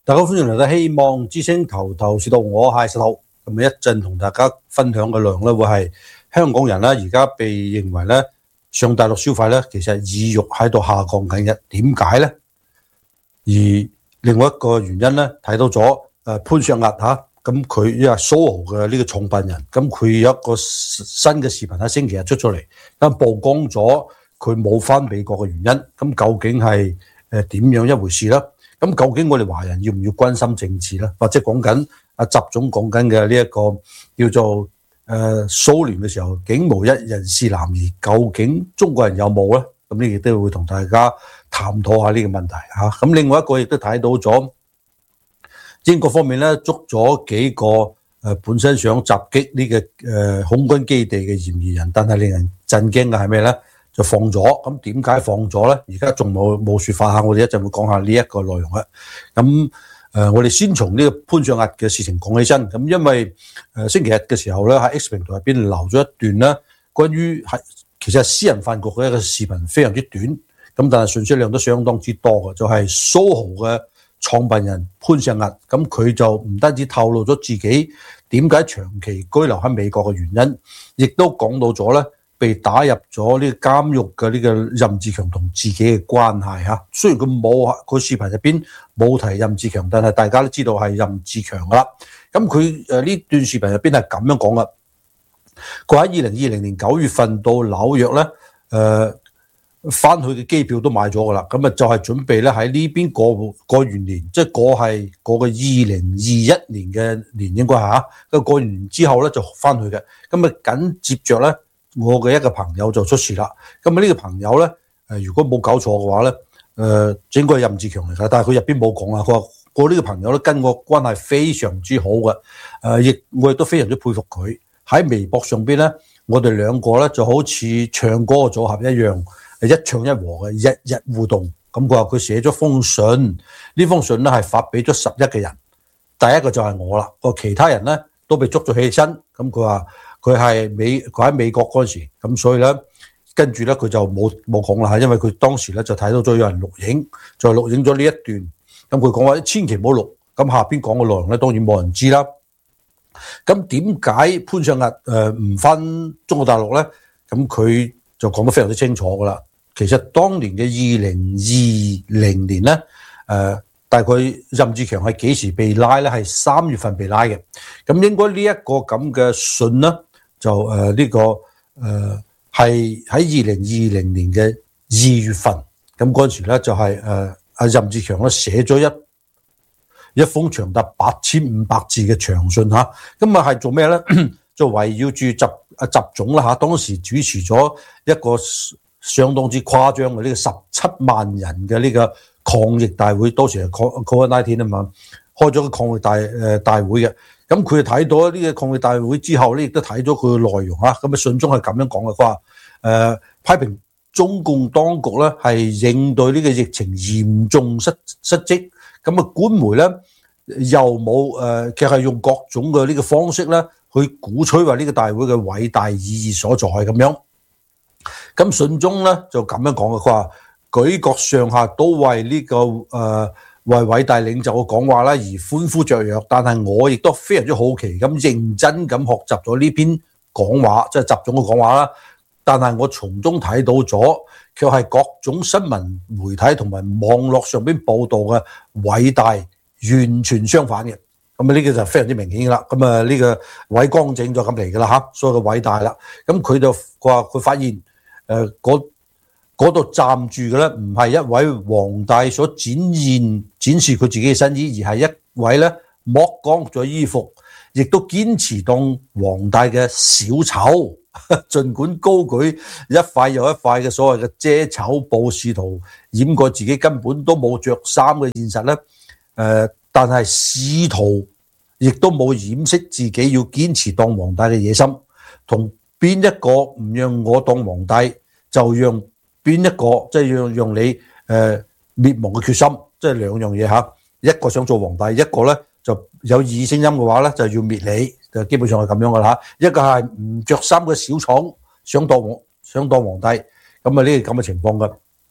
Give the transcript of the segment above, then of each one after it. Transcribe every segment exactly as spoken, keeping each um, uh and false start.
大家歡迎嚟到希望之聲頭頭是道，我係石頭。咁一陣同大家分享嘅內容咧，會係香港人咧而家被認為咧上大陸消費咧，其實意欲喺度下降緊嘅。點解咧？而另外一個原因咧，睇到咗誒潘焯屹嚇，咁佢因為蘇豪嘅呢個創辦人，咁佢有一個新嘅視頻喺星期日出咗嚟，咁曝光咗佢冇返美國嘅原因。咁究竟係誒點樣一回事咧？咁究竟我哋華人要唔要關心政治咧？或者講緊阿習總講緊嘅呢一個叫做誒蘇聯嘅時候，竟無一人是男兒，究竟中國人有冇咧？咁呢亦都會同大家探討下呢個問題嚇。咁另外一個亦都睇到咗英國方面咧捉咗幾個誒本身想襲擊呢個誒空軍基地嘅嫌疑人，但係令人震驚嘅係咩咧？就放咗，咁點解放咗咧？而家仲冇冇説法下，我哋一陣會講下呢一個內容嘅。咁誒、呃，我哋先從呢個潘焯屹嘅事情講起身。咁因為誒、呃、星期日嘅時候咧，喺 X 平台入邊留咗一段咧，關於係其實係私人飯局嘅一個視頻，非常之短。咁但係信息量都相當之多嘅，就係、是、蘇豪嘅創辦人潘焯屹。咁佢就唔單止透露咗自己點解長期居留喺美國嘅原因，亦都講到咗咧，被打入咗呢個監獄嘅呢個任志強同自己嘅關係嚇。雖然佢冇佢視頻入邊冇提任志強，但係大家都知道係任志強噶啦。咁佢誒呢段視頻入邊係咁樣講噶。佢喺二零二零年九月份到紐約咧，誒翻去嘅機票都買咗噶啦。咁啊就係準備咧喺呢邊過過完年，即係過係過個二零二一年嘅年應該係嚇。咁過完年之後咧就翻去嘅。咁啊緊接着咧，我嘅一個朋友就出事啦。咁啊呢個朋友咧，誒如果冇搞錯嘅話咧，誒、呃、應該係任志強嚟㗎，但係佢入邊冇講啊。佢話我呢個朋友咧跟我關係非常之好嘅，誒、呃、亦我亦都非常之佩服佢。喺微博上邊咧，我哋兩個咧就好似唱歌嘅組合一樣，一唱一和嘅，日日互動。咁佢話佢寫咗封信，呢封信咧係發俾咗十一個人，第一個就係我啦。個其他人咧都被捉咗起身。咁佢話佢係美佢喺美國嗰陣時，咁所以咧跟住咧佢就冇冇講啦嚇，因為佢當時咧就睇到咗有人錄影，就錄影咗呢一段。咁佢講話千祈唔好錄。咁下邊講嘅內容咧，當然冇人知啦。咁點解潘焯屹誒唔返中國大陸咧？咁佢就講得非常之清楚噶啦。其實當年嘅二零二零年咧，誒、呃、大概任志強係幾時被拉咧？係三月份被拉嘅。咁應該呢一個咁嘅信咧，就誒呢、呃這個誒係喺二零二零年嘅二月份。咁嗰陣時咧就係誒阿任志強咧寫咗一一封長達八千五百字嘅長信嚇。咁啊係做咩咧？就圍繞住習阿習總啦嚇，當時主持咗一個相當之誇張嘅呢個十七萬人嘅呢個抗疫大會，當時係 Covid 十九 啊嘛，開咗個抗疫大誒大會嘅。咁佢睇到呢個抗疫大會之後咧，亦都睇咗佢嘅內容嚇。咁啊信中係咁樣講嘅，佢話誒批評中共當局咧係應對呢個疫情嚴重失失職。咁啊官媒咧又冇誒，其實係用各種嘅呢個方式咧去鼓吹話呢個大會嘅偉大意義所在咁樣。咁信中咧就咁樣講嘅，佢話舉國上下都為呢、這個誒、呃、為偉大領袖嘅講話咧而歡呼雀躍，但係我亦都非常之好奇咁認真咁學習咗呢篇講話，即係習總嘅講話啦。但係我從中睇到咗，卻係各種新聞媒體同埋網絡上邊報導嘅偉大完全相反嘅。咁啊呢個就非常之明顯啦。咁啊呢個偉光正就咁嚟㗎啦嚇，所以個偉大啦。咁佢就話佢發現誒嗰度站住嘅咧唔係一位皇帝所展現展示佢自己嘅身衣，而係一位咧剝光咗衣服，亦都堅持當皇帝嘅小丑。儘管高舉一塊又一塊嘅所謂嘅遮醜布，試圖掩蓋自己根本都冇着衫嘅現實咧，誒、呃，但係試圖亦都冇掩飾自己要堅持當皇帝嘅野心。同邊一個唔讓我當皇帝，就讓邊一個即係、就是、讓讓你誒、呃、滅亡嘅決心，即係兩樣嘢嚇。一個想做皇帝，一個咧就有異議聲音嘅話咧，就要滅你。就基本上係咁樣噶啦，一個係唔着衫嘅小丑想當皇想當皇帝，咁啊呢個咁嘅情況噶。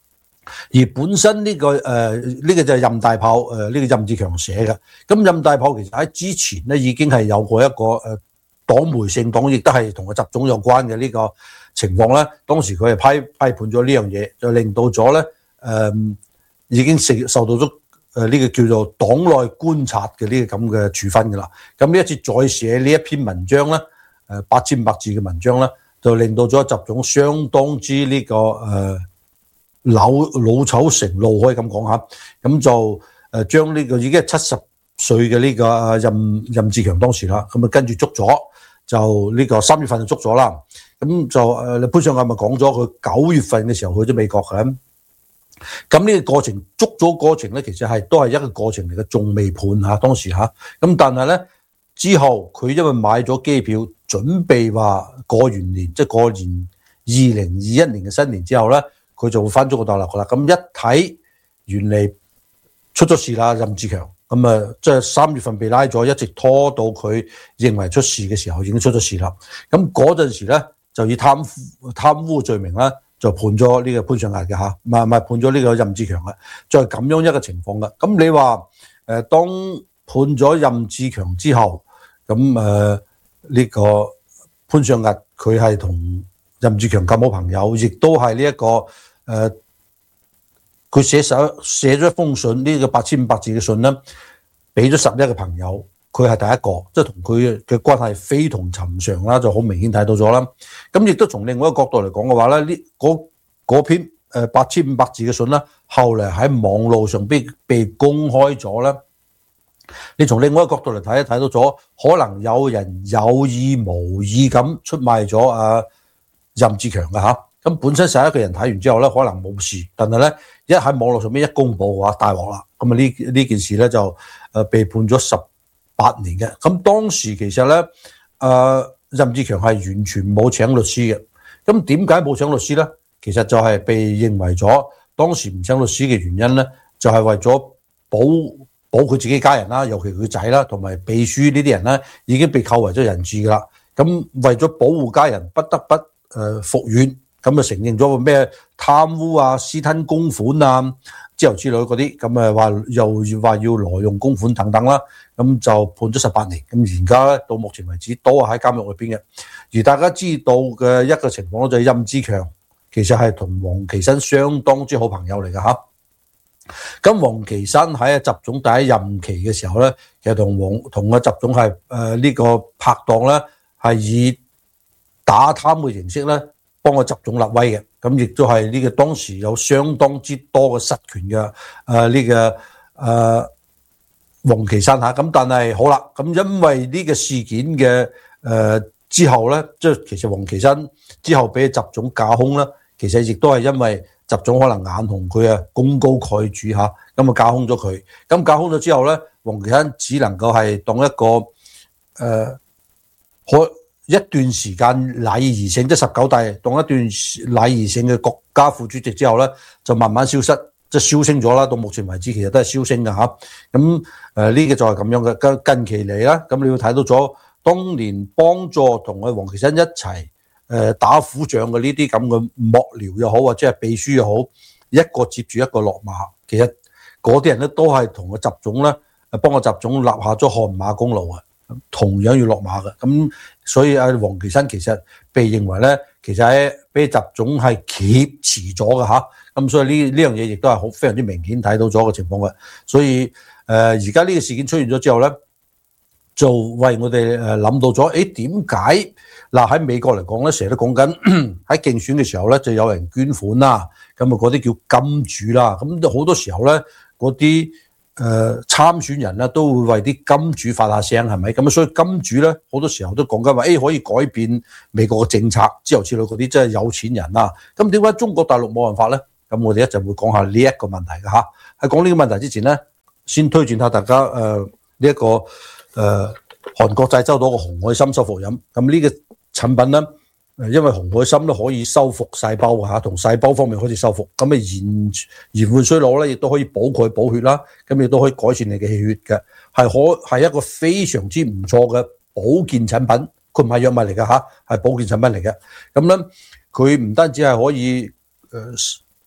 而本身呢、這個誒呢、呃這個就係任大炮誒呢、呃這個任志強寫嘅。咁任大炮其實喺之前咧已經係有過一個誒、呃、黨媒姓黨，亦都係同個習總有關嘅呢個情況咧。當時佢係批批判咗呢樣嘢，就令到咗咧誒已經受受到咗誒呢個叫做黨內觀察嘅呢個咁嘅處分㗎啦。咁呢一次再寫呢一篇文章咧，誒八千百字嘅文章咧，就令到咗習總相當之呢、這個誒。呃老老丑成怒可以咁講下，咁就誒將呢個已經係七十歲嘅呢個任任志強當時啦，咁啊跟住捉咗，就呢個三月份就捉咗啦。咁就誒潘上亞咪講咗，佢九月份嘅時候去咗美國嘅。咁呢個過程捉咗過程咧，其實係都係一個過程嚟嘅，仲未判嚇當時嚇。咁但係咧之後佢因為買咗機票，準備話過完年，即係過完二零二一年嘅新年之後咧。佢就會翻中國大陸噶啦，咁一睇原嚟出咗事啦，任志強咁啊，即係三月份被拉咗，一直拖到佢認為出事嘅時候已經出咗事啦。咁嗰陣時咧就以貪貪污罪名咧就判咗呢個潘上亞嘅嚇，唔係唔係判咗呢個任志強嘅，就係咁樣一個情況嘅。咁你話誒當判咗任志強之後，咁誒呢個潘上亞佢係同任志強咁好朋友，亦都係呢一個。誒，佢、呃、寫手寫咗一封信，呢、這個八千五百字嘅信咧，俾咗十一個朋友，佢係第一個，即係同佢嘅關係非同尋常啦，就好明顯睇到咗啦。咁亦都從另外一個角度嚟講嘅話咧，呢嗰篇誒八千五百字嘅信咧，後嚟喺網絡上被被公開咗咧。你從另外一個角度嚟睇，睇到咗可能有人有意無意咁出賣咗啊任志強嘅嚇。咁本身十一個人睇完之後咧，可能冇事，但係咧一喺網絡上面一公佈嘅話，大鑊啦！咁啊呢呢件事咧就誒被判咗十八年嘅。咁當時其實咧，誒、呃、任志強係完全冇請律師嘅。咁點解冇請律師咧？其實就係被認為咗當時唔請律師嘅原因咧，就係、是、為咗保保佢自己家人啦，尤其佢仔啦，同埋秘書呢啲人咧已經被扣為咗人質噶啦。咁為咗保護家人，不得不誒服軟。咁啊承認咗個咩貪污啊、私吞公款啊之後之類嗰啲，咁啊話又話要挪用公款等等啦，咁就判咗十八年。咁而家咧到目前為止都係喺監獄裏邊嘅。而大家知道嘅一個情況就係任志強其實係同王岐山相當之好朋友嚟嘅嚇。咁王岐山喺習總第一任期嘅時候咧，其實同王同阿習總係誒呢個拍檔咧，係以打貪嘅形式咧。幫我習總立威嘅，咁亦都係呢個當時有相當之多嘅實權嘅誒呢個誒王岐山嚇，咁但係好啦，咁因為呢個事件嘅誒、呃、之後咧，即係其實王岐山之後俾習總架空啦，其實亦都係因為習總可能眼紅佢啊功高蓋主嚇，咁啊架空咗佢，咁架空咗之後咧，王岐山只能夠係當一個誒可。呃一段時間禮儀性，即係十九大當一段禮儀性嘅國家副主席之後咧，就慢慢消失，即係消聲咗啦。到目前為止，其實都係消聲嘅嚇。咁誒呢個就係咁樣嘅。近期嚟啦，咁你要睇到咗當年幫助同阿王岐山一齊誒打虎仗嘅呢啲咁嘅幕僚又好，或者係秘書又好，一個接住一個落馬。其實嗰啲人咧都係同個習總咧，誒幫個習總立下咗汗馬功勞啊！同樣要落馬嘅，咁所以阿王岐山其實被認為咧，其實喺俾習總係挾持咗嘅嚇，咁所以呢呢樣嘢亦都係好非常之明顯睇到咗個情況嘅。所以誒而家呢個事件出現咗之後咧，就為我哋誒諗到咗，誒點解嗱喺美國嚟講咧，成日都講緊喺競選嘅時候咧，就有人捐款啦，咁啊嗰啲叫金主啦，咁好多時候咧嗰啲。誒、呃、參選人咧都會為啲金主發下聲，係咪咁啊？所以金主咧好多時候都講緊話，誒、欸、可以改變美國嘅政策之後之類嗰啲，真係有錢人啦。咁點解中國大陸冇辦法咧？咁我哋一陣會講下呢一個問題嘅嚇。喺講呢個問題之前咧，先推薦下大家誒呢一個誒、呃、韓國濟州島嘅紅海參修復飲。咁呢個產品咧。誒，因為紅海參都可以修復細胞嘅嚇，同細胞方面可以修復，咁啊延延緩衰老咧，亦都可以補鈣補血啦，咁亦都可以改善你嘅氣血嘅，係可係一個非常之唔錯嘅保健產品，佢唔係藥物嚟嘅嚇，係保健產品嚟嘅。咁咧，佢唔單止係可以誒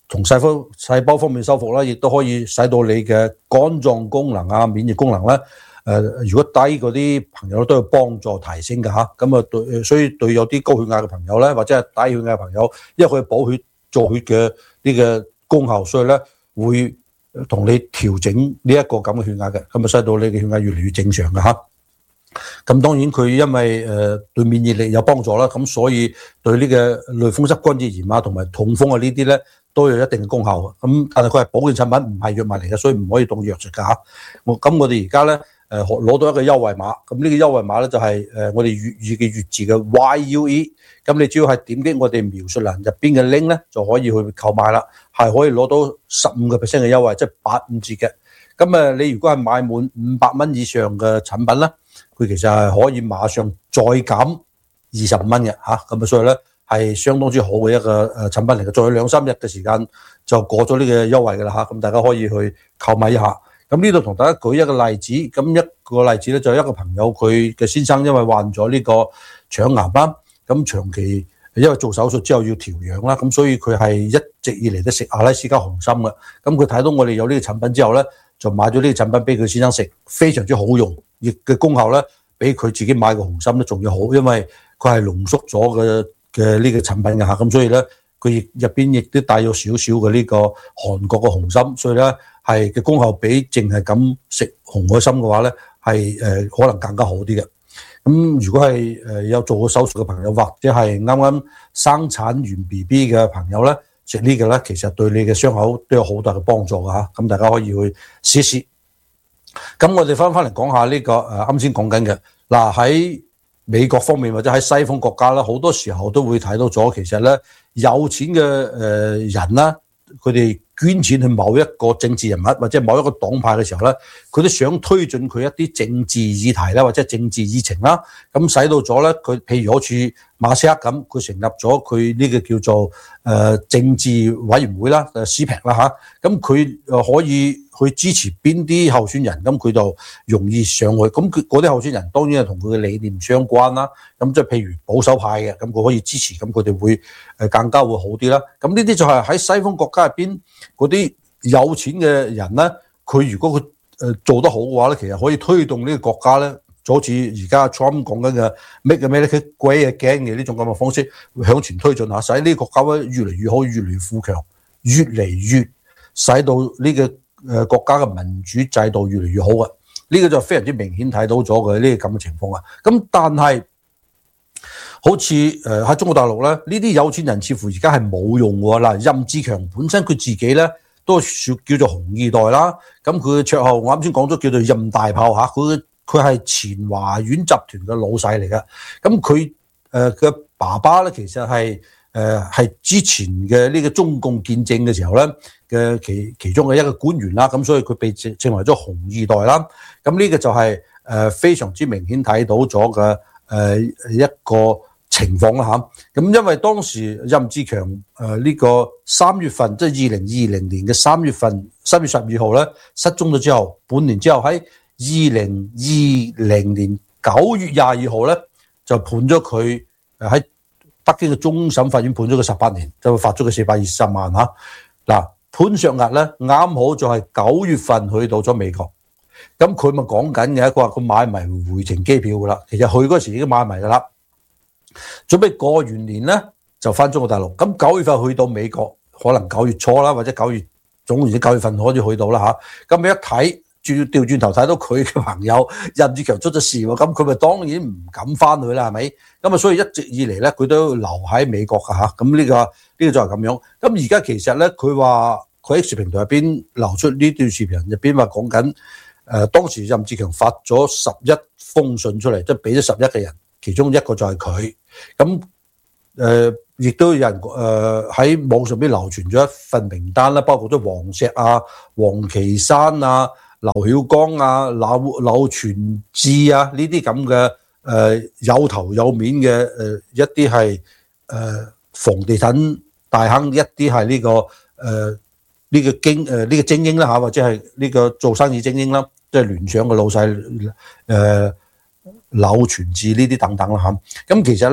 同細胞細胞方面修復啦，亦都可以使到你嘅肝臟功能啊、免疫功能咧。誒、呃，如果低嗰啲朋友都有幫助提升嘅嚇，咁啊對，所以對有啲高血壓嘅朋友咧，或者係低血壓嘅朋友，因為佢補血造血嘅呢個功效，所以咧會同你調整呢一個咁嘅血壓嘅，咁啊使到你嘅血壓越嚟越正常嘅嚇。咁當然佢因為誒、呃、對免疫力有幫助啦，咁所以對呢個類風濕關節炎啊同埋痛風啊呢啲咧都有一定嘅功效。咁但係佢係保健產品，唔係藥物嚟嘅，所以唔可以當藥食㗎嚇。我咁我哋而家咧。誒攞到一個優惠碼，咁呢個優惠碼咧就係誒我哋粵語嘅粵字嘅 Y U E， 咁你只要係點擊我哋描述欄入邊嘅 link 咧，就可以去購買啦，係可以攞到十五個 percent 嘅優惠，即係八五折嘅。咁誒你如果係買滿五百蚊以上嘅產品咧，佢其實係可以馬上再減二十五蚊嘅嚇，咁啊所以咧係相當之好嘅一個誒產品嚟嘅，再兩三日嘅時間就過咗呢個優惠㗎啦嚇，咁大家可以去購買一下。咁呢度同大家舉一個例子，咁一個例子咧就係一個朋友佢嘅先生因為患咗呢個腸癌啦，咁長期因為做手術之後要調養啦，咁所以佢係一直以嚟都食阿拉斯加紅參嘅，咁佢睇到我哋有呢個產品之後咧，就買咗呢個產品俾佢先生食，非常之好用，亦嘅功效咧比佢自己買嘅紅參咧仲要好，因為佢係濃縮咗嘅嘅呢個產品嘅嚇，咁所以咧佢亦入邊亦都帶咗少少嘅呢個韓國嘅紅參，所以咧。係嘅功效比淨係咁食紅海參嘅話咧，係誒、呃、可能更加好啲嘅。咁如果係誒有做過手術嘅朋友，或者係啱啱生產完 B B 嘅朋友咧，食呢個咧，其實對你嘅傷口都有好大嘅幫助㗎嚇。咁大家可以去試試。咁我哋翻返嚟講下呢、這個誒啱先講緊嘅嗱，喺美國方面或者喺西方國家咧，好多時候都會睇到咗，其實咧有錢嘅誒人啦，佢哋捐錢去某一個政治人物或者某一個黨派嘅時候咧，佢都想推進佢一啲政治議題啦，或者政治議程啦，咁使到咗咧，佢譬如好似馬斯克咁，佢成立咗佢呢個叫做誒、呃、政治委員會啦，誒 C PAC 啦嚇，咁佢誒可以去支持邊啲候選人，咁佢就容易上去。咁佢嗰啲候選人當然係同佢嘅理念相關啦。咁即係譬如保守派嘅，咁佢可以支持，咁佢哋會誒更加會好啲啦。咁呢啲就係喺西方國家入邊嗰啲有錢嘅人咧，佢如果佢誒做得好嘅話咧，其實可以推動呢個國家咧，就好似而家 Trump 講緊嘅 Make America Great Again 嘅呢種咁嘅方式向前推進下，使呢個國家咧越嚟越好，越嚟越富強，越嚟越使到呢個誒國家嘅民主制度越嚟越好嘅。呢個就非常之明顯睇到咗嘅呢個咁嘅情況啊。咁但係好似誒喺中國大陸咧，呢啲有錢人似乎而家係冇用喎。嗱，任志強本身佢自己咧都叫做紅二代啦，咁佢嘅綽號我啱先講咗叫做任大炮嚇，佢佢係前華苑集團嘅老細嚟嘅。咁佢誒嘅爸爸咧其實係誒係之前嘅呢個中共建政嘅時候咧嘅其其中嘅一個官員啦，咁所以佢被稱稱為咗紅二代啦。咁呢個就係誒非常之明顯睇到咗嘅誒一個情況啦嚇。咁因為當時任志強誒呢個三月份，即係二零二零年嘅三月份，三月十二號咧失蹤咗之後，半年之後喺二零二零年九月廿二號咧就判咗佢誒喺北京嘅終審法院判咗佢十八年，就發咗佢四百二十萬嚇。嗱，潘焯屹咧啱好就係九月份去到咗美國，咁佢咪講緊嘅，佢話佢買埋回程機票噶啦，其實去嗰時已經買埋噶啦，準備過完年咧就翻中國大陸。咁九月份去到美國，可能九月初啦，或者九月總言之九月份可以去到啦嚇。咁你一睇轉調轉頭睇到佢嘅朋友任志強出咗事喎，咁佢咪當然唔敢翻去啦，係咪？咁啊，所以一直以嚟咧，佢都留喺美國噶嚇。咁呢個呢個就係咁樣。咁而家其實咧，佢話佢喺 X 平台入邊流出呢段視頻入邊話講緊誒，當時任志強發咗十一封信出嚟，即係俾咗十一個人，其中一個就係佢。咁誒，亦、呃、都有人誒喺、呃、網上邊流傳咗一份名單啦，包括咗黃石啊、黃岐山啊、劉曉江啊、柳柳傳志啊呢啲咁嘅誒有頭有面嘅誒、呃、一啲係誒房地產大亨，一啲係呢個誒呢、呃這個精誒呢個精英啦嚇，或者係呢個做生意精英啦，即係聯想嘅老細誒、呃、柳傳志呢啲等等啦嚇。咁其實咧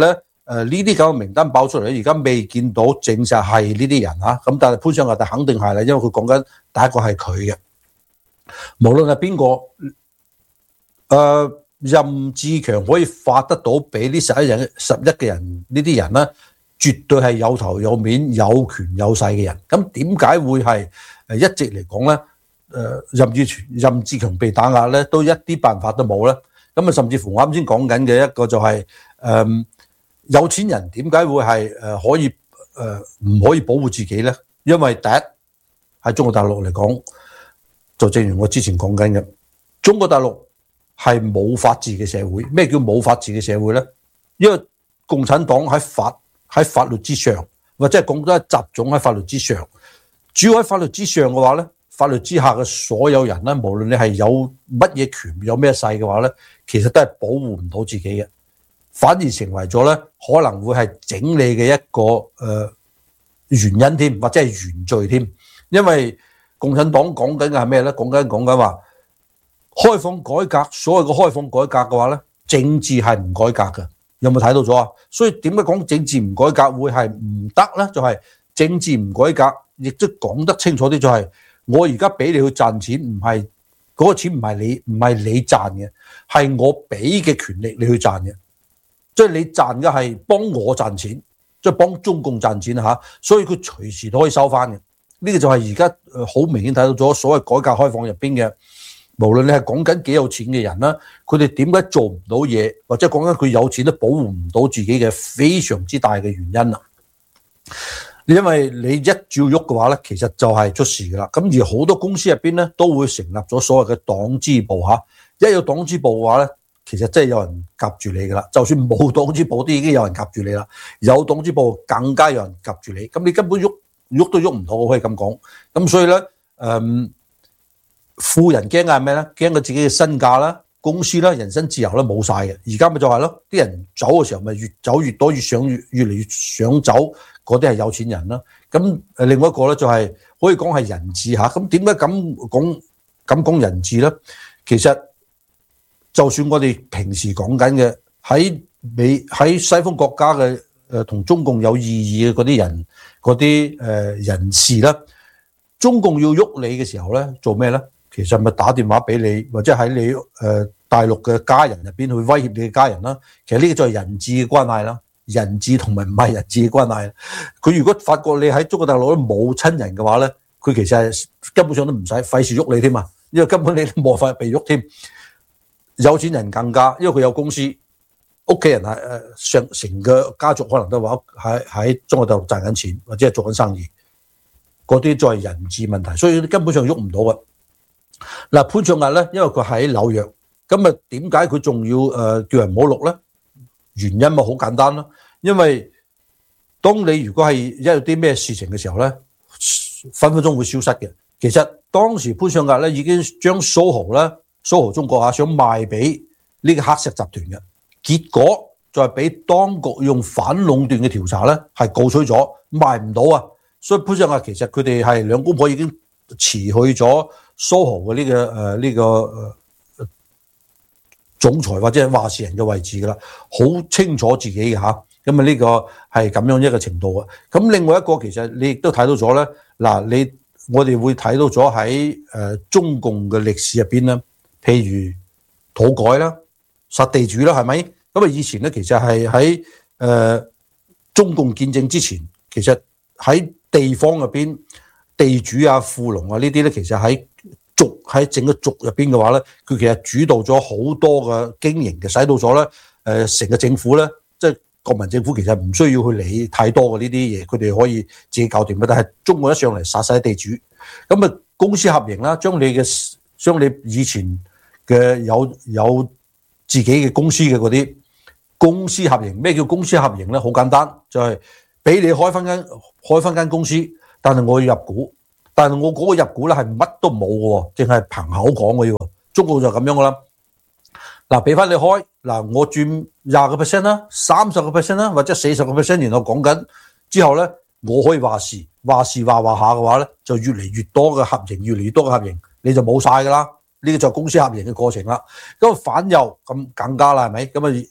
誒呢啲咁嘅名單爆出嚟，而家未見到證實係呢啲人嚇，咁但係潘尚亞就肯定係啦，因為佢講緊第一個係佢嘅，無論係邊個，誒任志強可以發得到俾呢十一人十一嘅人呢啲人咧，絕對係有頭有面、有權有勢嘅人。咁點解會係誒一直嚟講咧？誒任志任志強被打壓咧，都一啲辦法都冇咧。咁啊，甚至乎我啱先講緊嘅一個就係、是、誒。呃有錢人點解會係誒可以誒唔可以保護自己咧？因為第一喺中國大陸嚟講，就正如我之前講緊嘅，中國大陸係冇法治嘅社會。咩叫冇法治嘅社會咧？因為共產黨喺法喺法律之上，或者係講得習總喺法律之上。主要喺法律之上嘅話咧，法律之下嘅所有人咧，無論你係有乜嘢權有咩勢嘅話咧，其實都係保護唔到自己嘅。反而成為咗咧，可能會係整理嘅一個誒、呃、原因添，或者係原罪添。因為共產黨講緊嘅係咩咧？講緊講緊話開放改革，所謂嘅開放改革嘅話咧，政治係唔改革嘅。有冇睇到咗啊？所以點解講政治唔改革會係唔得咧？就係、是、政治唔改革，亦都講得清楚啲，就係我而家俾你去賺錢，唔係嗰個錢唔係你唔係你賺嘅，係我俾嘅權力你去賺嘅。即係你賺嘅係幫我賺錢，即係幫中共賺錢嚇，所以佢隨時都可以收翻嘅。呢個就係而家好明顯睇到咗所謂改革開放入邊嘅，無論你係講緊幾有錢嘅人啦，佢哋點解做唔到嘢，或者講緊佢有錢都保護唔到自己嘅非常之大嘅原因啦。因為你一照喐嘅話咧，其實就係出事噶啦。咁而好多公司入邊咧都會成立咗所謂嘅黨支部嚇，一有黨支部嘅話咧，其實真係有人夾住你噶啦，就算冇黨支部都已經有人夾住你啦，有黨支部更加有人夾住你，咁你根本喐喐都喐唔到，我可以咁講。咁所以咧，誒、嗯，富人驚嘅係咩咧？驚佢自己嘅身價啦、公司啦、人身自由咧冇晒嘅。而家咪就係咯，啲人走嘅時候咪越走越多，越想越越嚟越想走，嗰啲係有錢人啦。咁誒，另外一個咧就係、是、可以講係人治嚇。咁點解咁講咁講人治咧？其實就算我哋平時講緊嘅喺美喺西方國家嘅誒同中共有異議嘅嗰啲人嗰啲誒人士啦，中共要喐你嘅時候咧，做咩咧？其實咪打電話俾你，或者喺你誒、呃、大陸嘅家人入邊去威脅你嘅家人啦。其實呢個就係人治嘅關係啦，人治同埋唔係人治嘅關係。佢如果發覺你喺中國大陸都冇親人嘅話咧，佢其實係根本上都唔使費事喐你添啊，因為根本你冇法被喐添。有錢人更加，因為佢有公司，屋企人係誒上成個家族可能都話喺喺中國大陸賺緊錢，或者係做緊生意，嗰啲再係人治問題，所以根本上喐唔到嘅。嗱，潘卓屹咧，因為佢喺紐約，咁啊點解佢仲要誒叫人唔好錄咧？原因咪好簡單咯，因為當你如果係一有啲咩事情嘅時候咧，分分鐘會消失嘅。其實當時潘卓屹咧已經將蘇豪咧。蘇豪中國啊，想賣俾呢個黑石集團嘅，結果就係俾當局用反壟斷嘅調查咧，係告取咗，賣唔到啊。所以潘卓屹其實佢哋係兩公婆已經辭去咗蘇豪嘅呢、這個誒呢、呃這個誒、呃、總裁或者係話事人嘅位置噶啦，好清楚自己嘅吓。咁啊呢個係咁樣一個程度啊。咁另外一個其實你亦都睇到咗咧，嗱你我哋會睇到咗喺誒中共嘅歷史入邊咧。譬如土改啦、殺地主啦，係咪？咁啊，以前咧其實係喺誒中共建政之前，其實喺地方入邊，地主啊、富農啊呢啲咧，其實喺族喺整個族入邊嘅話咧，佢其實主導咗好多嘅經營嘅，使到咗咧誒成個政府咧，即係國民政府其實唔需要去理太多嘅呢啲嘢，佢哋可以自己搞掂嘅。但係中國一上嚟殺晒地主，咁啊公私合營啦，將你嘅將你以前嘅有有自己嘅公司嘅嗰啲公司合營，咩叫公司合營咧？好簡單，就係、是、俾你開翻間開翻間公司，但係我要入股，但係我嗰個入股咧係乜都冇嘅，淨係憑口講嘅喎。中國就咁樣噶啦。嗱，俾翻你開，嗱我轉廿個 percent 啦，三十個 percent 啦，或者四十個 percent，然後講緊之後咧，我可以話事話事話話下嘅話咧，就越嚟越多嘅合營，越嚟越多嘅合營，你就冇晒噶啦。呢個就係公司合營嘅過程啦。咁反右咁更加啦，係咪？咁啊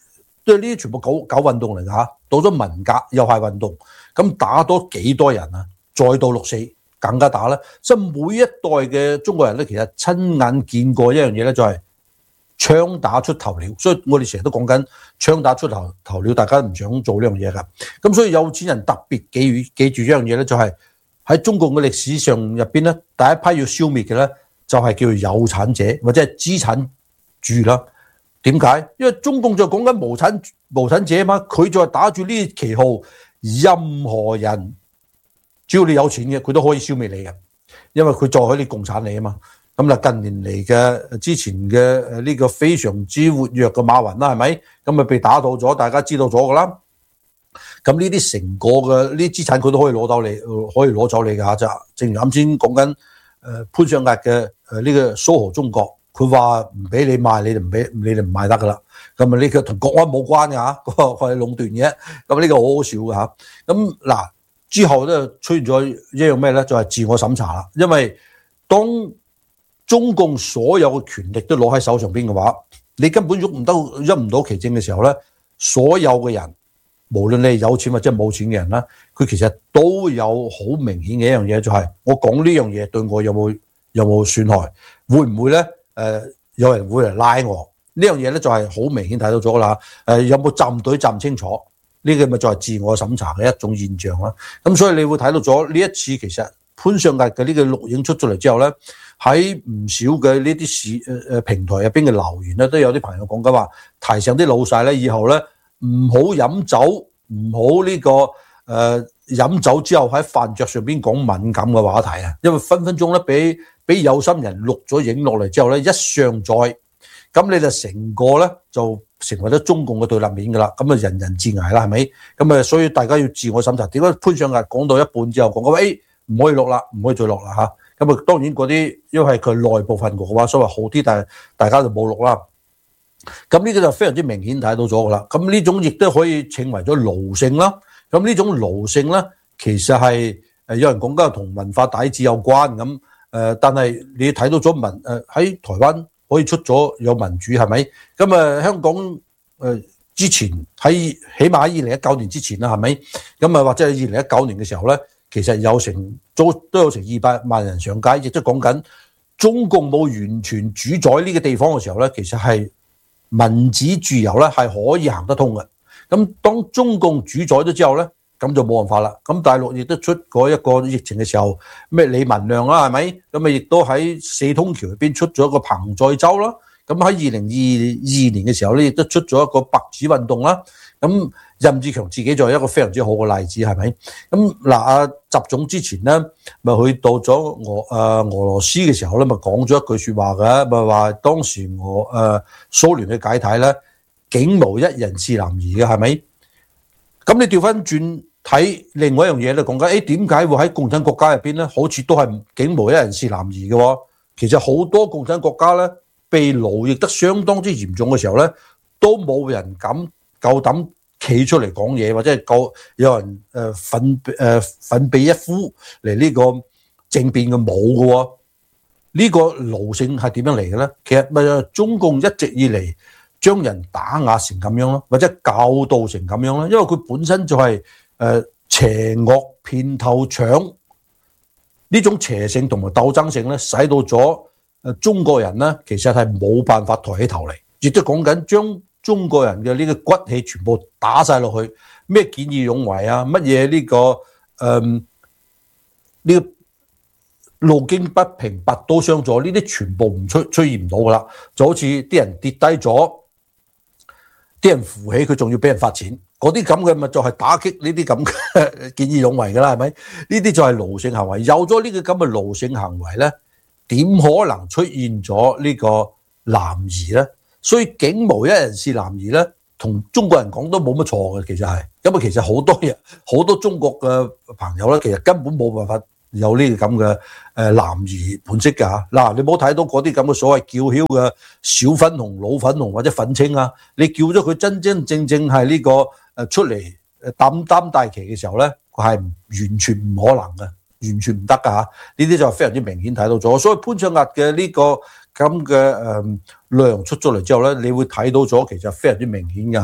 都係呢啲全部搞搞運動嚟㗎嚇。到咗文革又係運動，咁打多幾多人啊？再到六四更加打啦。所以每一代嘅中國人咧，其實親眼見過一樣嘢咧，就係槍打出頭鳥。所以我哋成日都講緊槍打出頭頭鳥，大家唔想做呢樣嘢㗎。咁所以有錢人特別記記住一樣嘢咧，就係喺中國嘅歷史上入邊咧，第一批要消滅嘅咧，就係叫做有產者或者係資產主啦。點解？因為中共就講緊無產無產者嘛，佢就係打住呢啲旗號，任何人只要你有錢嘅，佢都可以消滅你嘅，因為佢再可以共產你啊嘛。咁啦，近年嚟嘅之前嘅呢個非常之活躍嘅馬雲啦，係咪？咁咪被打倒咗，大家知道咗噶啦。咁呢啲成個嘅呢啲資產，佢都可以攞到你，可以攞走你㗎嚇。就正如啱先講緊誒潘上壓嘅誒呢個蘇豪中國。佢話唔俾你賣，你就唔俾，你哋唔賣得噶啦。咁啊，呢個同國安冇關嘅嚇，佢係壟斷嘅。咁呢個好好笑嘅嚇。咁嗱之後咧出現咗一樣咩咧？就係自我審查啦。因為當中共所有嘅權力都攞喺手上邊嘅話，你根本喐唔得，喐唔到其政嘅時候咧，所有嘅人，無論你係有錢或者冇錢嘅人啦，佢其實都有好明顯嘅一樣嘢，就係我講呢樣嘢對我有冇有冇損害，會唔會咧？誒、呃、有人會嚟拉我呢樣嘢咧，就係好明顯睇到咗啦。誒、呃、有冇站隊站清楚呢、這個咪就係自我審查嘅一種現象啦。咁所以你會睇到咗呢一次，其實潘上壓嘅呢個錄影出咗嚟之後咧，喺唔少嘅呢啲市誒誒平台入邊嘅留言咧，都有啲朋友講緊話，提醒啲老細咧，以後咧唔好飲酒，唔好呢個誒飲、呃、酒之後喺飯桌上邊講敏感嘅話題啊，因為分分鐘咧俾。俾有心人錄咗影落嚟之後咧，一上載，咁你就成個咧就成為咗中共嘅對立面噶啦，咁啊人人自危啦，係咪？咁啊，所以大家要自我審查。點解潘上壓講到一半之後講話誒唔可以錄啦，唔可以再錄啦嚇？咁啊，當然嗰啲因為佢內部分局嘅話，所謂好啲，但係大家就冇錄啦。咁呢個就非常之明顯睇到咗噶啦。咁呢種亦都可以稱為咗奴性啦。咁呢種奴性咧，其實係誒有人講緊同文化底子有關咁。誒、呃，但係你睇到咗民誒喺台灣可以出咗有民主係咪？咁誒、呃、香港誒、呃、之前喺起碼喺二零一九年之前啦係咪？咁啊或者係二零一九年嘅時候咧，其實有成都都有成二百萬人上街，亦都講緊中共冇完全主宰呢個地方嘅時候咧，其實係民主自由咧係可以行得通嘅。咁當中共主宰咗之後咧，咁就冇辦法啦。咁大陸亦都出過一個疫情嘅時候，咩李文亮啦，係咪？咁啊，亦都喺四通橋入邊出咗一個彭載舟啦。咁喺二零二二年嘅時候咧，亦都出咗一個白紙運動啦。咁任志強自己就係一個非常之好嘅例子，係咪？咁嗱，阿習總之前咧，咪去到咗俄誒俄羅斯嘅時候咧，咪講咗一句説話嘅，咪話當時我誒蘇聯嘅解體咧，竟無一人是男兒嘅，係咪？咁你調翻轉睇另外一樣嘢咧，講緊誒點解會喺共產國家入邊咧，好似都係竟無一人是男兒嘅喎？其實好多共產國家咧，被奴役得相當之嚴重嘅時候咧，都冇人敢夠膽企出嚟講嘢，或者係夠有人誒奮誒奮臂一呼嚟呢個政變嘅冇嘅喎。呢個奴性係點樣嚟嘅咧？其實咪中共一直以嚟將人打壓成咁樣咯，或者教導成咁樣咯，因為佢本身就係誒邪惡遍透腸呢種邪性同埋鬥爭性咧，使到咗誒中國人咧，其實係冇辦法抬起頭嚟，亦都講緊將中國人嘅呢個骨氣全部打晒落去，咩見義勇為啊，乜嘢呢個誒呢個路徑不平拔刀相助，呢啲全部唔出出現唔到噶啦，就好似啲人跌低咗。啲人扶起佢，仲要俾人罰錢，嗰啲咁嘅咪就係打擊呢啲咁嘅見義勇為㗎啦，係咪？呢啲就係奴性行為。有咗呢個咁嘅奴性行為咧，點可能出現咗呢個男兒咧？所以竟無一人是男兒咧，同中國人講都冇乜錯嘅，其實係。咁啊，其實好多人好多中國嘅朋友咧，其實根本冇辦法有呢個咁嘅誒男兒本色㗎。嗱，你冇睇到嗰啲咁嘅所謂叫囂嘅小粉紅、老粉紅或者粉青啊，你叫咗佢真真正正係呢個誒出嚟誒擔擔大旗嘅時候咧，佢係完全唔可能嘅，完全唔得㗎嚇。呢啲就非常之明顯睇到咗。所以潘上壓嘅呢個咁嘅誒內容出咗嚟之後咧，你會睇到咗其實非常之明顯嘅嚇。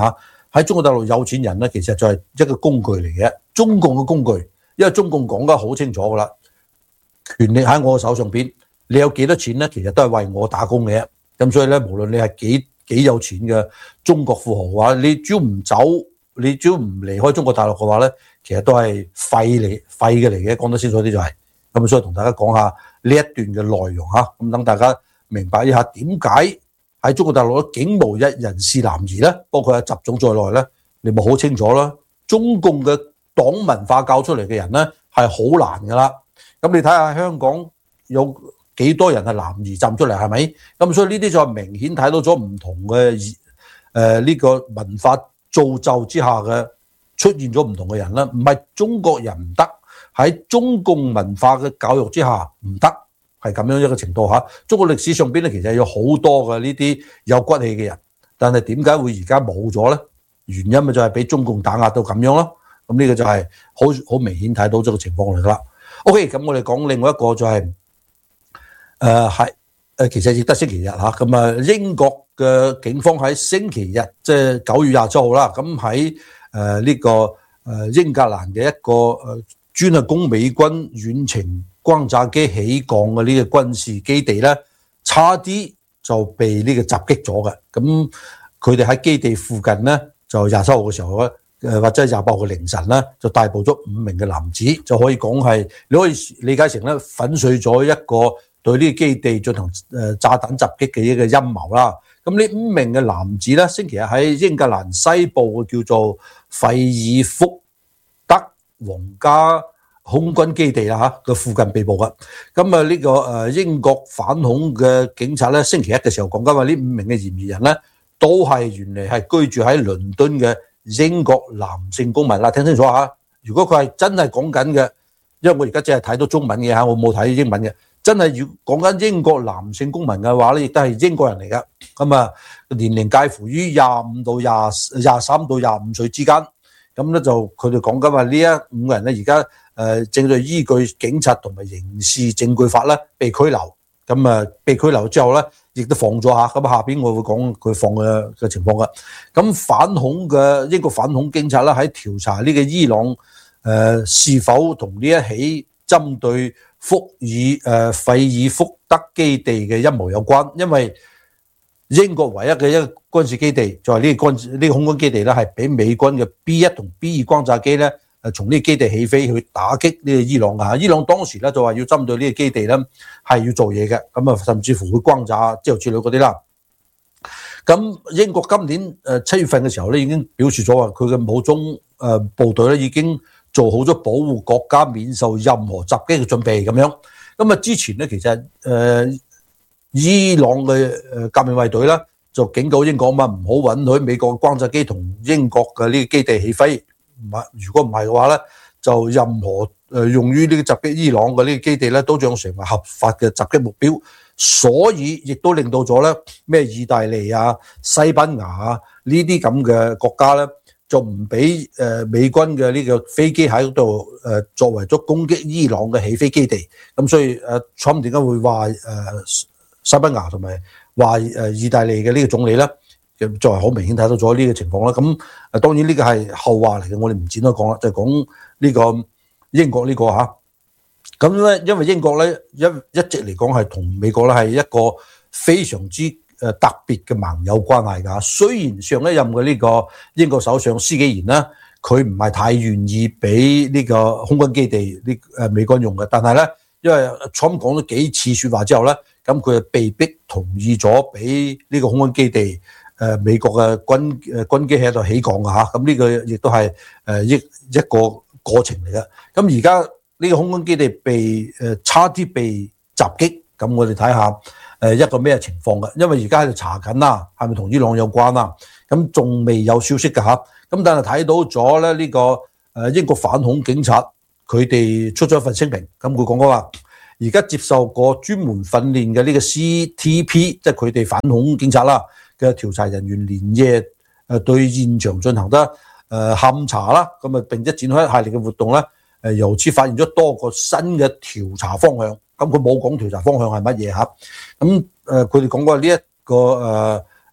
喺中國大陸有錢人咧，其實就係一個工具嚟嘅，中共嘅工具，因為中共講得好清楚噶啦，權力喺我手上邊，你有幾多錢咧，其實都係為我打工嘅。咁所以咧，無論你係幾幾有錢嘅中國富豪嘅話，你只要唔走，你只要唔離開中國大陸嘅話咧，其實都係廢嚟廢嘅嚟嘅。講得清楚啲就係、是、咁，所以同大家講下呢一段嘅內容嚇，咁等大家明白一下點解喺中國大陸竟無一人是男兒咧，包括係習總在內咧，你咪好清楚啦。中共嘅黨文化教出嚟嘅人咧係好難噶啦。咁你睇下香港有幾多人係男兒站出嚟係咪？咁所以呢啲就係明顯睇到咗唔同嘅誒呢個文化造就之下嘅出現咗唔同嘅人啦。唔係中國人唔得，喺中共文化嘅教育之下唔得，係咁樣一個程度嚇。中國歷史上邊咧其實有好多嘅呢啲有骨氣嘅人，但係點解會而家冇咗咧？原因咪就係俾中共打壓到咁樣咯。咁呢個就係好好明顯睇到咗個情況嚟噶啦。OK， 咁我哋講另外一個就係誒係誒，其實亦得星期日嚇。咁啊，英國嘅警方喺星期日即係九月廿七號啦。咁喺誒呢個誒英格蘭嘅一個誒專係供美軍遠程轟炸機起降嘅呢個軍事基地咧，差啲就被呢個襲擊咗嘅。咁佢哋喺基地附近咧，就廿七號嘅時候咧。誒或者係廿八號嘅凌晨咧，就逮捕咗五名嘅男子，就可以講係你可以理解成咧粉碎咗一個對呢個基地進行誒炸彈襲擊嘅一個陰謀啦。咁呢五名嘅男子咧，星期日喺英格蘭西部嘅叫做費爾福德皇家空軍基地啦嚇嘅附近被捕嘅。咁啊呢個誒英國反恐嘅警察咧，星期一嘅時候講緊話呢五名嘅嫌疑人咧，都係原嚟係居住喺倫敦嘅英國男性公民啦，聽清楚嚇！如果佢係真係講緊嘅，因為我而家只係睇到中文嘅嚇，我冇睇英文嘅。真係要講緊英國男性公民嘅話咧，亦都係英國人嚟㗎。咁啊，年齡介乎於廿五到廿廿三到廿五歲之間。咁咧就佢哋講緊話呢一五個人咧，而家誒正在依據警察同埋刑事證據法咧被拘留。咁啊，被拘留之後咧，亦都放咗下。咁下邊我會講佢放嘅嘅情況㗎。咁反恐嘅英國反恐警察咧喺調查呢個伊朗誒、呃、是否同呢一起針對福爾誒、呃、費爾福德基地嘅陰謀有關，因為英國唯一嘅一個軍事基地就係呢個軍呢個空軍基地咧，係俾美軍嘅 B 一同 B 二轟炸機咧。誒從呢個基地起飛去打擊呢個伊朗啊！伊朗當時咧就話要針對呢個基地咧係要做嘢嘅，咁啊甚至乎會轟炸之後之類嗰啲啦。咁英國今年誒七月份嘅時候咧已經表示咗話佢嘅武裝誒部隊咧已經做好咗保護國家免受任何襲擊嘅準備咁樣。咁啊之前咧其實誒、呃、伊朗嘅誒革命衛隊咧就警告英國嘛，唔好允許美國嘅轟炸機同英國嘅呢個基地起飛。唔係，如果唔係嘅話咧，就任何誒用於呢個襲擊伊朗嘅呢個基地咧，都將成為合法嘅襲擊目標。所以亦都令到咗咧咩意大利啊、西班牙啊呢啲咁嘅國家咧，就唔俾誒美軍嘅呢個飛機喺度誒作為咗攻擊伊朗嘅起飛基地。咁所以誒 Trump 點解會話誒西班牙同埋話誒意大利嘅呢個總理咧？作為好明顯睇到咗呢個情況啦，咁誒當然呢個係後話嚟嘅，我哋唔展開講啦，就係講呢個英國呢個嚇。咁咧，因為英國咧一一直嚟講係同美國咧係一個非常之誒特別嘅盟友關係㗎。雖然上一任嘅呢個英國首相施紀賢咧，佢唔係太願意俾呢個空軍基地呢誒美軍用嘅，但係咧，因為 Trump 講咗幾次説話之後咧，咁佢就被逼同意咗俾呢個空軍基地。誒美國嘅軍誒軍機喺度起降嘅嚇，咁呢個亦都係誒一一個過程嚟嘅。咁而家呢個空軍基地被誒差啲被襲擊，咁我哋睇下誒一個咩情況嘅。因為而家喺度查緊啦，係咪同伊朗有關啦？咁仲未有消息嘅嚇。咁但係睇到咗咧呢個誒英國反恐警察佢哋出咗一份聲明，咁佢講講話，而家接受過專門訓練嘅呢個 C T P， 即係佢哋反恐警察啦。嘅調查人員連夜誒對現場進行得誒勘查啦，咁啊並且展開一系列嘅活動咧，誒由此發現咗多個新嘅調查方向。咁佢冇講調查方向係乜嘢嚇，咁誒佢哋講過呢一個誒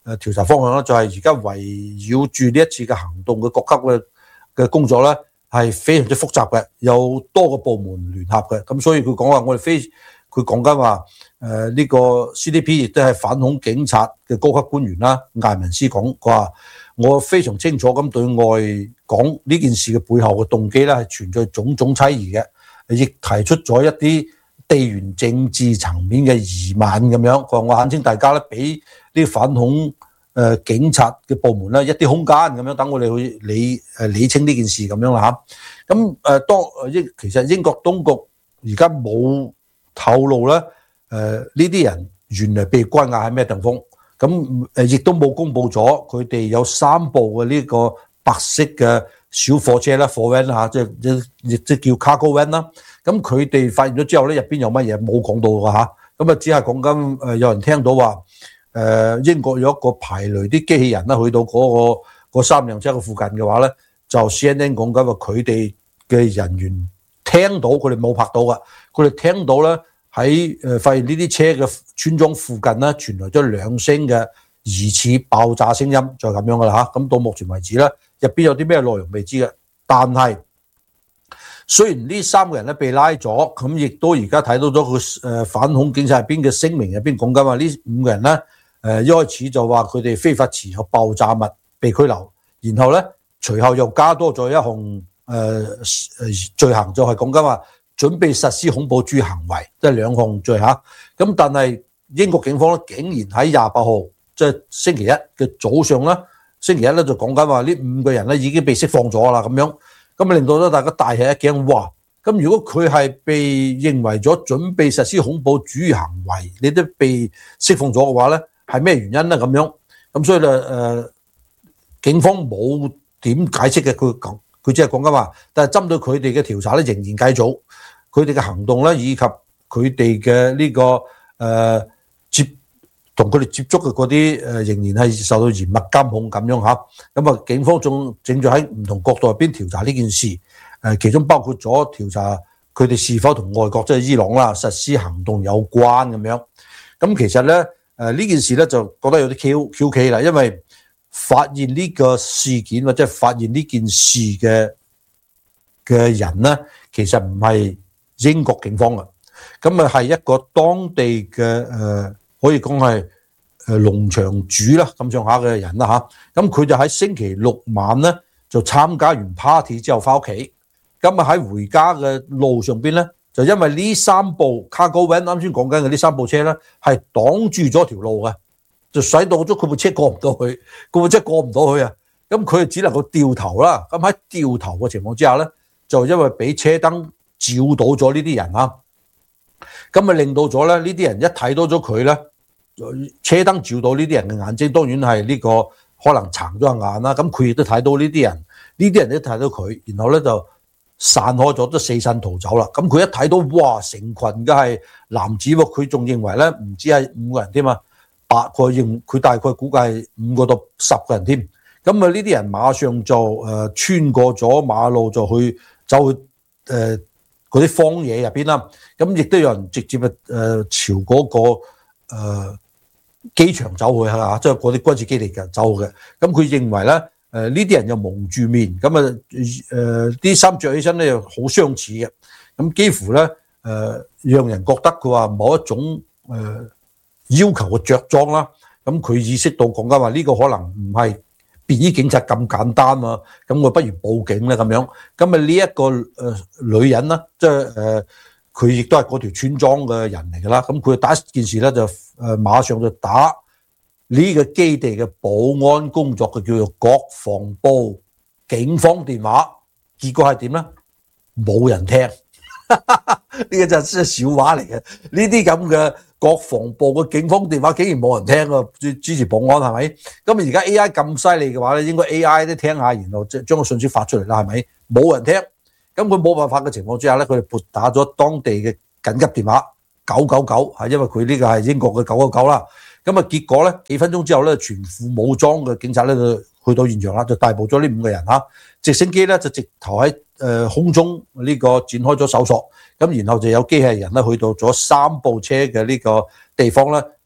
誒調查方向咧，就係而家圍繞住呢一次嘅行動嘅各級嘅嘅工作咧，係非常之複雜嘅，有多個部門聯合嘅，咁所以佢講話我哋非佢講緊話誒呢個 C D P 亦都係反恐警察嘅高級官員啦，艾文斯講佢話我非常清楚咁對外講呢件事嘅背後嘅動機咧係存在種種猜疑嘅，亦提出咗一啲地緣政治層面嘅疑問咁樣。佢話我懇請大家咧俾呢反恐誒警察嘅部門咧一啲空間咁樣，等我哋去理誒理清呢件事咁樣啦嚇。咁誒當英其實英國當局而家冇透露咧誒呢啲人原來被關押喺咩地方，咁誒亦都冇公佈咗佢哋有三部嘅呢個白色嘅小貨車啦，貨 van 嚇，即係亦即叫 cargo van 啦。咁佢哋發現咗之後咧，入邊有乜嘢冇講到㗎嚇。咁啊只係講緊誒有人聽到話。誒英國有一個排雷啲機器人啦，去到嗰個嗰三輛車嘅附近嘅話咧，就 C N N 講緊話佢哋嘅人員聽到，佢哋冇拍到㗎，佢哋聽到咧喺誒發現呢啲車嘅村莊附近咧傳來咗兩聲嘅疑似爆炸聲音，就係咁樣噶啦嚇。咁到目前為止咧，入邊有啲咩內容未知嘅，但係雖然呢三個人咧被拉咗，咁亦都而家睇到咗佢誒反恐警察入邊嘅聲明入邊講緊話呢五個人咧。誒一開始就話佢哋非法持有爆炸物被拘留，然後咧隨後又加多咗一項誒誒罪行，就係講緊話準備實施恐怖主義行為，即係兩項罪嚇。咁但係英國警方咧竟然喺廿八號即係星期一嘅早上咧，星期一咧就講緊話呢五個人咧已經被釋放咗啦咁樣，咁啊令到咗大家大吃一驚。哇！咁如果佢係被認為咗準備實施恐怖主義行為，你都被釋放咗嘅話咧？係咩原因咧？咁樣咁所以咧，誒、呃、警方冇點解釋嘅，佢講佢只係講緊話，但係針對佢哋嘅調查咧，仍然繼續佢哋嘅行動咧，以及佢哋嘅呢個誒、呃、接同佢哋接觸嘅嗰啲誒，仍然係受到嚴密監控咁樣嚇。咁啊，警方仲正在喺唔同角度入邊調查呢件事，誒其中包括咗調查佢哋是否同外國即係伊朗啦實施行動有關咁樣。咁其實咧。誒呢件事咧就覺得有啲 Q Q K 啦，因為發現呢個事件或者發現呢件事嘅嘅人咧，其實唔係英國警方嘅，咁啊係一個當地嘅誒、呃，可以講係誒農場主啦咁上下嘅人啦嚇。咁佢就喺星期六晚咧就參加完 party 之後翻屋企，咁啊喺回家嘅路上邊咧。就因為呢三部 cargo van 啱先講緊嘅呢三部車咧，係擋住咗條路嘅，就使到咗佢部車過唔到去，佢部車過唔到去啊！咁佢就只能夠掉頭啦。咁喺掉頭嘅情況之下咧，就因為俾車燈照到咗呢啲人啊，咁咪令到咗咧呢啲人一睇到咗佢咧，車燈照到呢啲人嘅眼睛，當然係呢個可能撐咗眼啦。咁佢亦都睇到呢啲人，呢啲人都睇到佢，然後咧就。散開咗，都四散逃走啦。咁佢一睇到，哇！成群嘅係男子喎，佢仲認為咧唔止係五個人添啊，八個認佢大概估計係五個到十個人添。咁啊，呢啲人馬上就誒、呃、穿過咗馬路，就去走去誒嗰啲荒野入邊啦。咁亦都有人直接誒、呃、朝嗰、那個誒、呃、機場走去嚇，即係嗰啲軍事基地嘅走嘅。咁佢認為咧。誒呢啲人又蒙住面，咁啊誒啲衫着起身咧又好相似嘅，咁幾乎咧誒、呃、讓人覺得佢話某一種誒、呃、要求嘅着裝啦，咁佢意識到講緊話呢個可能唔係便衣警察咁簡單啊，咁我不如報警咧咁樣，咁啊呢一個誒、呃、女人啦，即係誒佢亦都係嗰條村莊嘅人嚟㗎啦，咁佢第一件事咧就誒、呃、馬上就打。呢個基地嘅保安工作嘅叫做國防部警方電話，結果係點咧？冇人聽，呢個就係笑話嚟嘅。呢啲咁嘅國防部嘅警方電話竟然冇人聽啊！支持保安係咪？咁而家 A I 咁犀利嘅話咧，應該 A I 都聽下，然後將將個信息發出嚟啦，係咪？冇人聽，咁佢冇辦法嘅情況之下咧，佢哋撥打咗當地嘅緊急電話九九九，係因為佢呢個係英國嘅九九九啦。咁啊，結果咧幾分鐘之後咧，全副武裝嘅警察咧就去到現場啦，就逮捕咗呢五個人嚇。直升機咧就直頭喺誒空中呢個展開咗搜索，咁然後就有機器人咧去到咗三部車嘅呢個地方咧，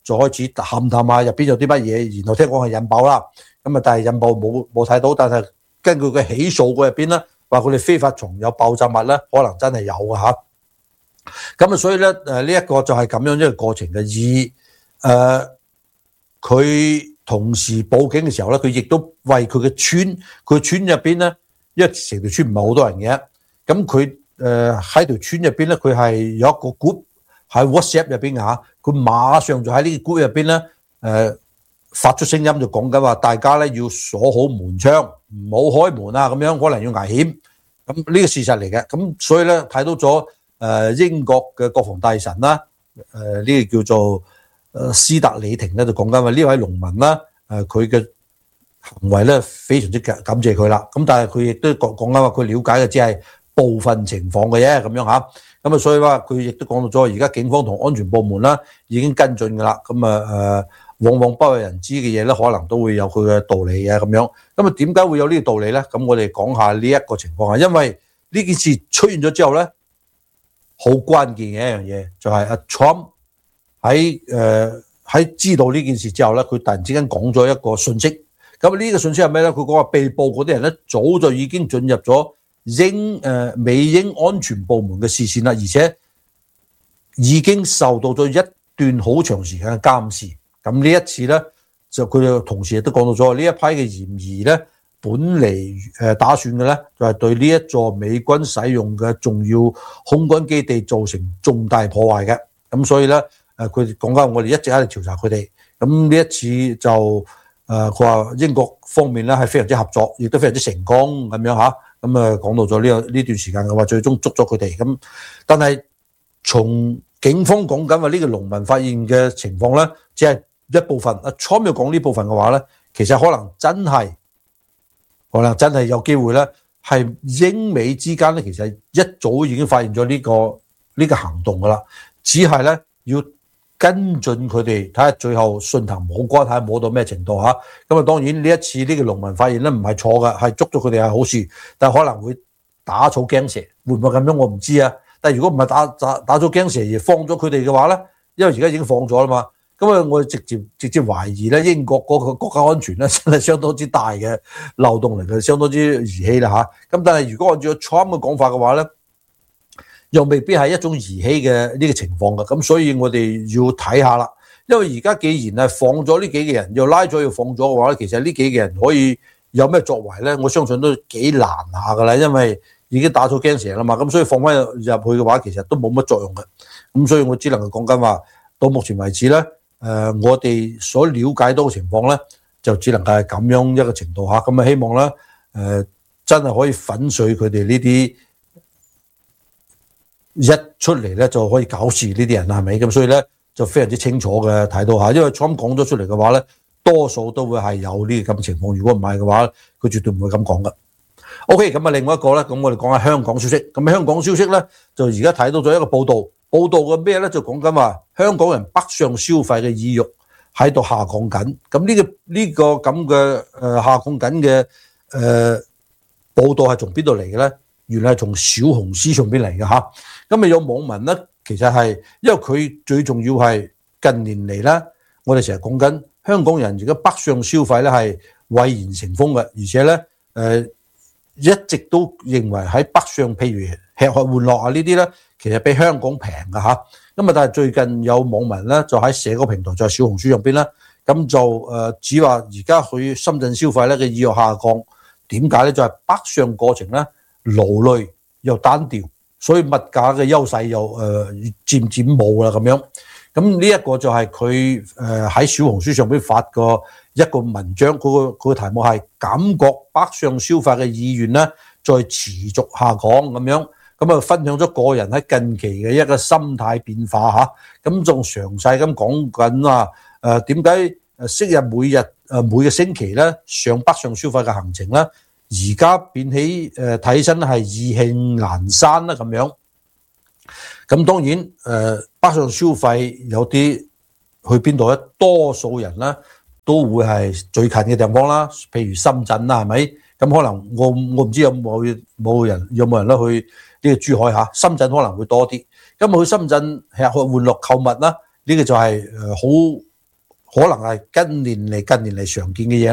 就開始探探下入邊有啲乜嘢，然後聽講係引爆啦。咁啊，但係引爆冇冇睇到，但係根據佢起訴嘅入邊咧，話佢哋非法藏有爆炸物咧，可能真係有嘅嚇。咁啊，所以咧誒呢一個就係咁樣一個過程嘅。而誒佢同時報警嘅時候咧，佢亦都為佢嘅村，佢村入邊咧，因為成條村唔係好多人嘅，咁佢誒喺條村入邊咧，佢係有一個 group 喺 WhatsApp 入邊嚇，佢馬上就喺呢個 group 入邊咧誒發出聲音，就講緊話大家咧要鎖好門窗，唔好開門啊，咁樣可能要危險。咁呢個事實嚟嘅，咁所以咧睇到咗誒英國嘅國防大臣啦，誒呢個叫做誒斯特里廷咧，就講緊話呢位農民啦，誒佢嘅行為咧非常之感感謝佢啦。咁但係佢亦都講講緊話佢了解嘅只係部分情況嘅啫，咁樣嚇。咁啊，所以話佢亦都講到咗，而家警方同安全部門啦已經跟進㗎啦。咁啊誒。往往不為人知嘅嘢咧，可能都會有佢嘅道理嘅咁樣。咁啊，點解會有呢個道理咧？咁我哋講下呢一個情況啊。因為呢件事出現咗之後咧，好關鍵嘅一樣嘢就係阿 Trump 喺誒喺知道呢件事之後咧，佢突然之間講咗一個訊息。咁呢個訊息係咩咧？佢講話被捕嗰啲人咧，早就已經進入咗英誒美英安全部門嘅視線啦，而且已經受到咗一段好長時間嘅監視。咁呢一次咧，就佢哋同時亦都講到咗呢一批嘅嫌疑咧，本嚟誒打算嘅咧，就係對呢一座美軍使用嘅重要空軍基地造成重大破壞嘅。咁所以咧，誒佢哋講緊我哋一直喺度調查佢哋。咁呢一次就誒佢話英國方面咧係非常之合作，亦都非常之成功咁樣嚇。咁啊講到咗呢個呢段時間嘅話，最終捉咗佢哋。咁但係從警方講緊話呢個農民發現嘅情況咧，只係一部分。阿 Trump 要講呢部分嘅話咧，其實可能真係，可能真係有機會咧，係英美之間咧，其實一早已經發現咗呢個呢個行動噶啦，只係咧要跟進佢哋，睇下最後順藤摸瓜，睇下摸到咩程度嚇。咁啊，當然呢一次呢個農民發現咧唔係錯嘅，係捉咗佢哋係好事，但係可能會打草驚蛇，會唔會咁樣我唔知啊。但係如果唔係打打打咗驚蛇而放咗佢哋嘅話咧，因為而家已經放咗啦嘛，咁啊我直接直接懷疑咧英國嗰個國家安全咧真係相當之大嘅漏洞嚟嘅，相當之兒戲啦嚇。咁但係如果按照 Trump 嘅講法嘅話咧，又未必係一種兒戲嘅呢個情況嘅，咁所以我哋要睇下啦。因為而家既然係放咗呢幾個人，又拉咗又放咗嘅話咧，其實呢幾個人可以有咩作為咧？我相信都幾難下噶啦，因為已經打咗驚蛇啦嘛，咁所以放翻入去嘅話，其實都冇乜作用嘅。咁所以我只能夠講緊話，到目前為止咧，誒、呃、我哋所了解到嘅情況咧，就只能夠係咁樣一個程度嚇。咁啊希望咧，誒、呃、真係可以粉碎佢哋呢啲一出嚟咧就可以搞事呢啲人係咪？咁所以咧就非常之清楚嘅睇到嚇，因為 Trump 講咗出嚟嘅話咧，多數都會係有呢個咁嘅情況。如果唔係嘅話，佢絕對唔會咁講嘅。O.K. 咁啊，另外一個咧，咁我哋講下香港消息。咁香港消息咧，就而家睇到咗一個報導，報導嘅咩咧？就講緊話香港人北上消費嘅意欲喺度下降緊。咁呢個呢個咁嘅誒下降緊嘅誒報導係從邊度嚟嘅咧？原來係從小紅書上邊嚟嘅嚇。咁啊有網民咧，其實係因為佢最重要係近年嚟咧，我哋成日講緊香港人而家北上消費咧係蔚然成風嘅，而且咧誒。呃一直都認為喺北上，譬如吃喝玩樂啊呢啲咧，其實比香港平嘅嚇。咁啊，但係最近有網民咧就喺社交平台，就係小紅書入邊咧，咁就誒指話而家去深圳消費咧嘅意欲下降。點解咧？就係北上過程咧勞累又單調，所以物價嘅優勢又誒漸漸冇啦咁樣。咁呢一個就係佢誒喺小紅書上邊發個一個文章，佢個佢個題目係感覺北上消費嘅意願咧再持續下降咁樣，咁啊分享咗個人喺近期嘅一個心態變化嚇，咁仲詳細咁講緊啊誒點解誒昔日每日誒每個星期咧上北上消費嘅行程咧，而家變起誒睇起身係意興闌珊啦咁樣。咁當然誒、呃、北上消費有啲去邊度咧？多數人咧都會係最近嘅地方啦，譬如深圳啦，係咪？咁可能我我唔知有冇冇人有冇人咧去呢個珠海嚇，深圳可能會多啲。咁去深圳吃喝玩樂購物啦，呢、這個就係誒好可能係近年嚟近年嚟常見嘅嘢。